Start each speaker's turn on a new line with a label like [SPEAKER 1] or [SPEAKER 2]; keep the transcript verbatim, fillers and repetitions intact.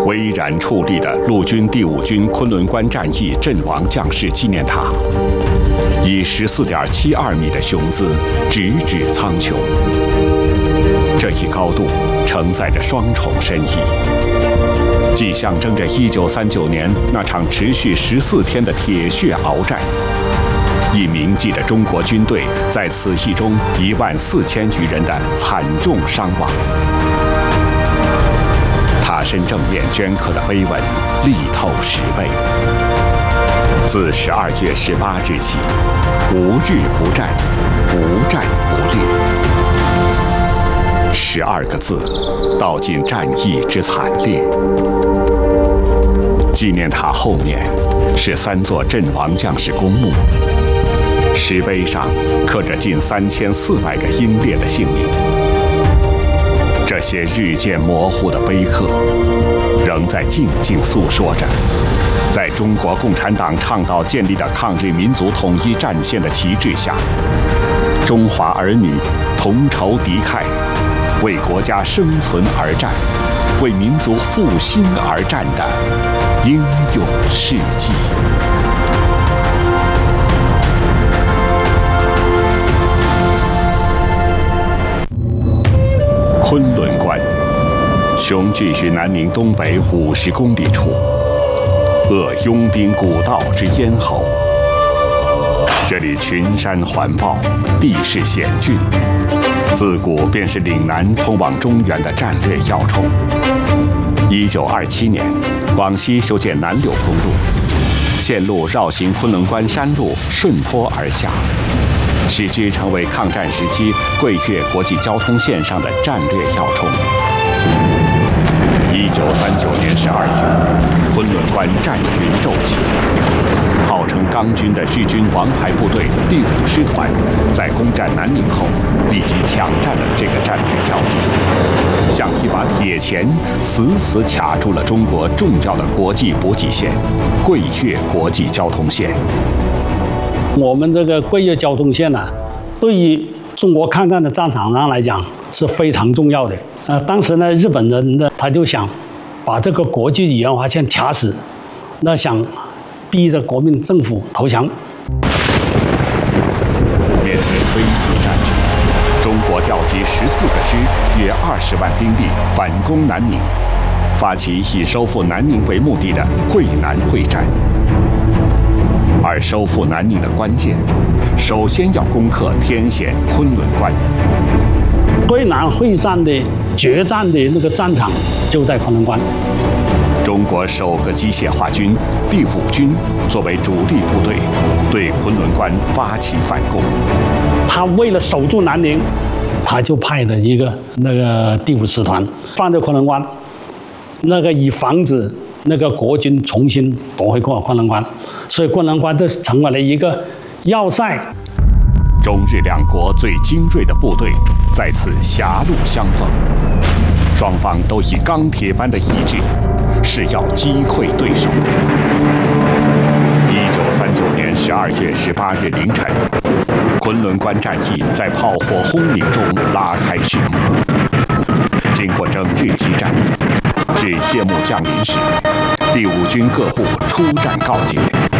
[SPEAKER 1] 巍然矗立的陆军第五军昆仑关战役阵亡将士纪念塔，以十四点七二米的雄姿直指苍穹。这一高度承载着双重深意，既象征着一九三九年那场持续十四天的铁血鏖战，亦铭记着中国军队在此役中一万四千余人的惨重伤亡。塔身正面镌刻的碑文力透石碑。自十二月十八日起，无日不战，无战不略。十二个字，道尽战役之惨烈。纪念塔后面是三座阵亡将士公墓，石碑上刻着近三千四百个英烈的姓名。这些日渐模糊的碑刻，仍在静静诉说着，在中国共产党倡导建立的抗日民族统一战线的旗帜下，中华儿女同仇敌忾，为国家生存而战，为民族复兴而战的英勇事迹。昆仑关雄踞于南宁东北五十公里处，扼拥兵古道之咽喉。这里群山环抱，地势险峻，自古便是岭南通往中原的战略要冲。一九二七年，广西修建南柳公路，线路绕行昆仑关山路顺坡而下，使之成为抗战时期桂粤国际交通线上的战略要冲。一九三九年十二月，昆仑关战云骤起，号称钢军的日军王牌部队第五师团，在攻占南宁后，立即抢占了这个战略要地，像一把铁钳，死死卡住了中国重要的国际补给线——桂粤国际交通线。
[SPEAKER 2] 我们这个桂粤交通线呢、啊，对于中国抗战的战场上来讲是非常重要的。呃，当时呢，日本人呢，他就想把这个国际援华线卡死，那想逼着国民政府投降。
[SPEAKER 1] 面对危急战局，中国调集十四个师，约二十万兵力反攻南宁，发起以收复南宁为目的的桂南会战。而收复南宁的关键，首先要攻克天险昆仑关。
[SPEAKER 2] 桂南会战的决战的那个战场就在昆仑关。
[SPEAKER 1] 中国首个机械化军第五军作为主力部队，对昆仑关发起反攻。
[SPEAKER 2] 他为了守住南宁，他就派了一个那个第五师团放在昆仑关，那个以防止那个国军重新夺回过昆仑关，所以昆仑关就成为了一个要塞。
[SPEAKER 1] 中日两国最精锐的部队在此狭路相逢，双方都以钢铁般的意志，誓要击溃对手。一九三九年十二月十八日凌晨，昆仑关战役在炮火轰鸣中拉开序幕。经过整日激战，至夜幕降临时，第五军各部出战告捷。